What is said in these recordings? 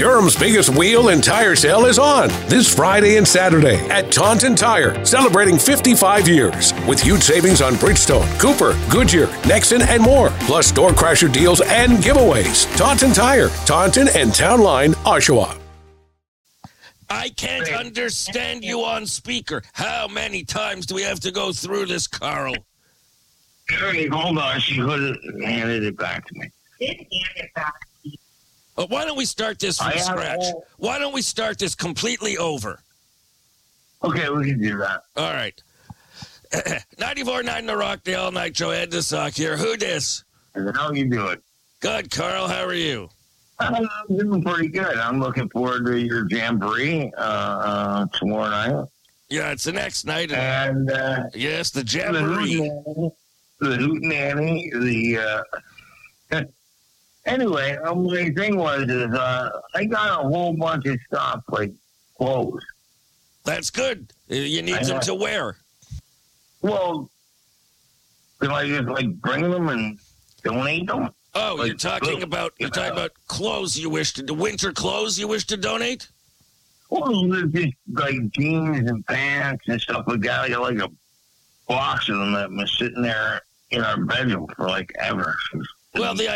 Durham's biggest wheel and tire sale is on this Friday and Saturday at Taunton Tire, celebrating 55 years with huge savings on Bridgestone, Cooper, Goodyear, Nexon, and more, plus door crasher deals and giveaways. Taunton Tire, Taunton and Town Line, Oshawa. I can't understand you on speaker. How many times do we have to go through this, Carl? Hey, hold on. She could have handed it back to me. Why don't we start this from scratch? Why don't we start this completely over? Okay, we can do that. All right. 94.9 The Rock, the All Night Show. Ed DeSock here. Who dis? How you doing? Good, Carl. How are you? I'm doing pretty good. I'm looking forward to your jamboree tomorrow night. Yeah, it's the next night. And yes, the jamboree. The hootenanny. Anyway, my thing was I got a whole bunch of stuff like clothes. That's good. You need them to wear. Well, can I just bring them and donate them? Oh, you're talking about clothes you wish to winter clothes you wish to donate? Well, they're just jeans and pants and stuff like that. I got a box of them that been sitting there in our bedroom for ever. Well, the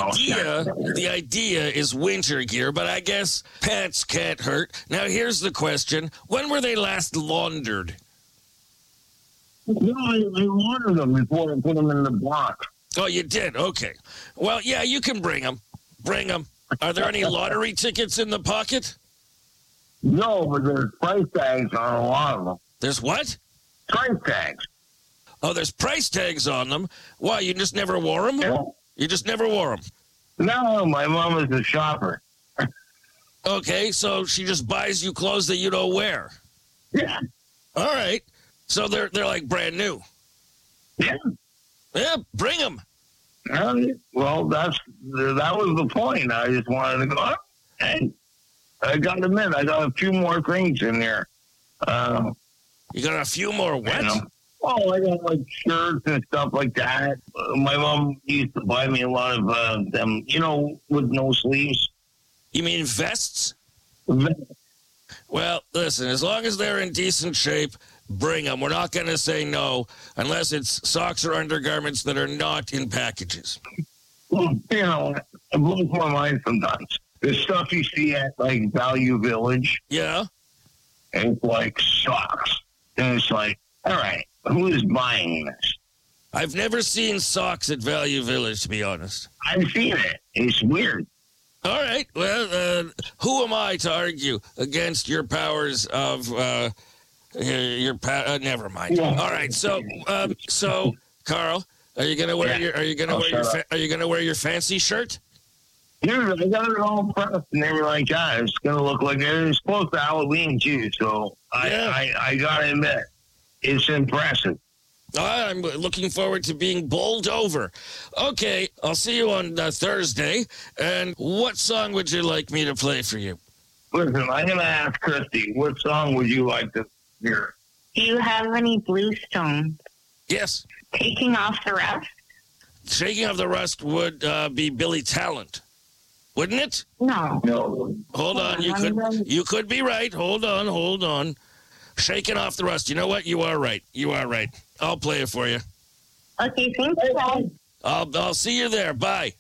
idea is winter gear, but I guess pants can't hurt. Now, here's the question: when were they last laundered? No, I laundered them before I put them in the box. Oh, you did? Okay. Well, yeah, you can bring them. Bring them. Are there any lottery tickets in the pocket? No, but there's price tags on a lot of them. There's what? Price tags. Oh, there's price tags on them. Why, you just never wore them? Yeah. You just never wore them? No, my mom is a shopper. Okay, so she just buys you clothes that you don't wear. Yeah. All right. So they're brand new. Yeah. Yeah, bring them. Well, that was the point. I just wanted to go, and I got to admit, I got a few more things in there. You got a few more what? Oh, I got shirts and stuff like that. My mom used to buy me a lot of them, with no sleeves. You mean vests? Well, listen, as long as they're in decent shape, bring them. We're not going to say no unless it's socks or undergarments that are not in packages. Well, it blows my mind sometimes. The stuff you see at Value Village. Yeah. It's socks. And it's all right, who is buying this? I've never seen socks at Value Village, to be honest. I've seen it. It's weird. All right. Well, who am I to argue against your powers of never mind. Yeah. All right. So Carl, are you gonna wear your fancy shirt? Dude, I got it all pressed and everything like that. It's gonna look like it's close to Halloween too. So I gotta admit, it's impressive. I'm looking forward to being bowled over. Okay, I'll see you on Thursday. And what song would you like me to play for you? Listen, I'm going to ask Christy, what song would you like to hear? Do you have any Bluestone? Yes. Taking Off the Rust? Shaking Off the Rust would be Billy Talent, wouldn't it? No. Hold on, you could be right. Hold on. Shaking Off the Rust. You know what? You are right. I'll play it for you. Okay, thank you. I'll see you there. Bye.